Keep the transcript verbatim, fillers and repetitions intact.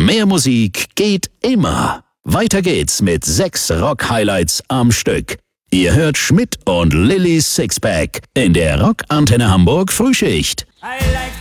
Mehr Musik geht immer. Weiter geht's mit sechs Rock-Highlights am Stück. Ihr hört Schmidt und Lillys Sixpack in der Rock Antenne Hamburg Frühschicht. I like